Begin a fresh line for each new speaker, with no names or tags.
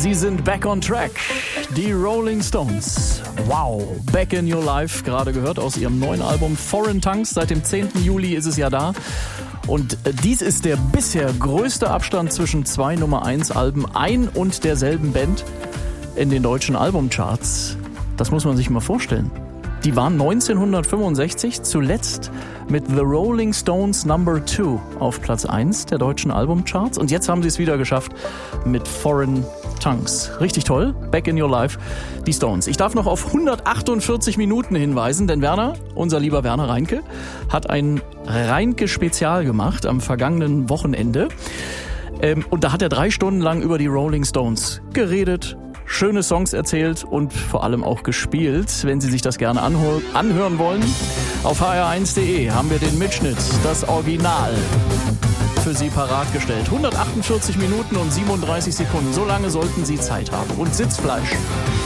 Sie sind back on track. Die Rolling Stones. Wow, Back in Your Life, gerade gehört aus ihrem neuen Album Foreign Tongues. Seit dem 10. Juli ist es ja da. Und dies ist der bisher größte Abstand zwischen zwei Nummer-1-Alben ein und derselben Band in den deutschen Albumcharts. Das muss man sich mal vorstellen. Die waren 1965 zuletzt mit The Rolling Stones No. 2 auf Platz 1 der deutschen Albumcharts. Und jetzt haben sie es wieder geschafft mit Foreign Tongues. Richtig toll. Back in Your Life, die Stones. Ich darf noch auf 148 Minuten hinweisen, denn Werner, unser lieber Werner Reinke, hat ein Reinke-Spezial gemacht am vergangenen Wochenende. Und da hat er 3 Stunden lang über die Rolling Stones geredet, schöne Songs erzählt und vor allem auch gespielt. Wenn Sie sich das gerne anhören wollen, auf hr1.de haben wir den Mitschnitt, das Original, für Sie parat gestellt. 148 Minuten und 37 Sekunden, so lange sollten Sie Zeit haben. Und Sitzfleisch